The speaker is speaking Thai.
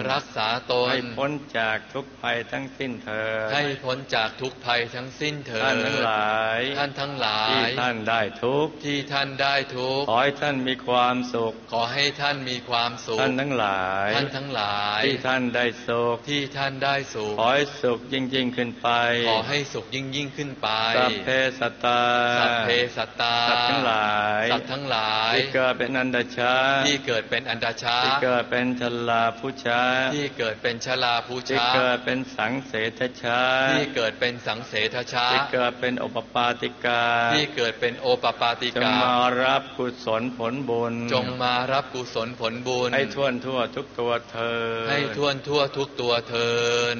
รักษาตนให้พ้นจากทุกภัยทั้งสิ้นเถิดให้พ้นจากทุกภัยทั้งสิ้นเถิดท่านทั้งหลายที่ท่านได้ทุกข์ที่ท่านได้ทุกข์ขอให้ท่านมีความสุขขอให้ท่านมีความสุขท่านทั้งหลายที่ท่านได้สุขขอให้สุขยิ่งขึ้นไปขอให้สุขยิ่งขึ้นไปสัพเพสัตตาสัพตทั้งหลายที่เกิดเป็นอันดชาที่เกิดเป็นชลาภุชาที่เกิดเป็นชลาภุชาที่เกิดเป็นสังเสทชาที่เกิดเป็นสังเสทชาที่เกิดเป็นโอปปาติกาที่เกิดเป็นโอปปาติกาจงมารับกุศลผลบุญให้ทั่วทั่วทุกตัวเถิด